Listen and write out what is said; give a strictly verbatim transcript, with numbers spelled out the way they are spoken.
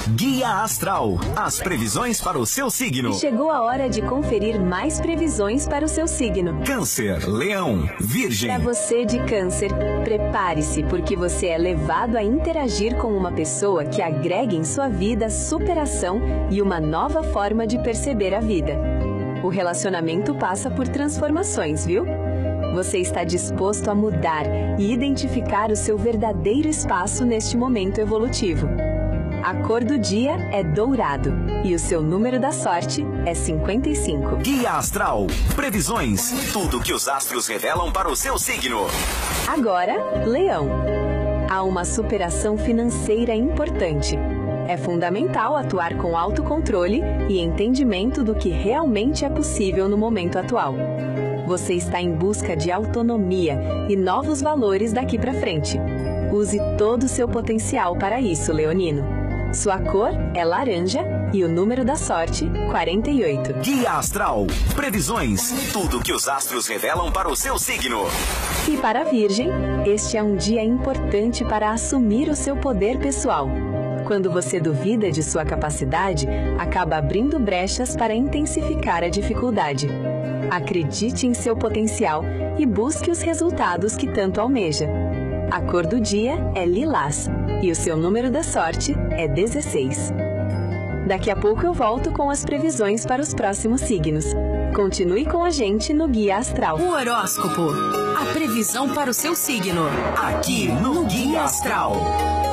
Guia Astral, as previsões para o seu signo. Chegou a hora de conferir mais previsões para o seu signo. Câncer, Leão, Virgem. Para você de Câncer, prepare-se porque você é levado a interagir com uma pessoa que agrega em sua vida superação e uma nova forma de perceber a vida. O relacionamento passa por transformações, viu? Você está disposto a mudar e identificar o seu verdadeiro espaço neste momento evolutivo. A cor do dia é dourado e o seu número da sorte é cinquenta e cinco. Guia Astral, previsões, tudo que os astros revelam para o seu signo. Agora, Leão. Há uma superação financeira importante. É fundamental atuar com autocontrole e entendimento do que realmente é possível no momento atual. Você está em busca de autonomia e novos valores daqui para frente. Use todo o seu potencial para isso, leonino. Sua cor é laranja e o número da sorte, quarenta e oito. Guia Astral, previsões, tudo que os astros revelam para o seu signo. E para a Virgem, este é um dia importante para assumir o seu poder pessoal. Quando você duvida de sua capacidade, acaba abrindo brechas para intensificar a dificuldade. Acredite em seu potencial e busque os resultados que tanto almeja. A cor do dia é lilás e o seu número da sorte é dezesseis. Daqui a pouco eu volto com as previsões para os próximos signos. Continue com a gente no Guia Astral. O horóscopo, a previsão para o seu signo, aqui no Guia Astral.